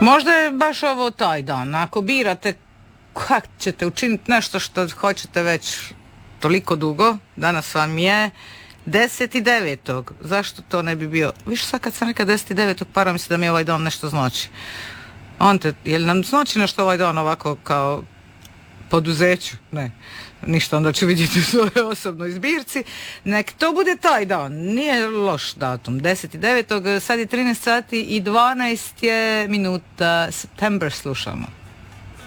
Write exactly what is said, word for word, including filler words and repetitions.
Možda je baš ovo taj dan. Ako birate kako ćete učiniti nešto što hoćete već toliko dugo, danas vam je deset devetog Zašto to ne bi bio? Viš sad kad sam rekao deset devetog para mi se da mi ovaj dan nešto znači. On te, je li nam znači nešto ovaj dan ovako kao poduzeću? Ne. Ništa, onda ću vidjeti u svojoj osobnoj zbirci. Nek to bude taj dan. Nije loš datum. deset devetog Sad je trinaest sati i dvanaest je minuta. September slušamo.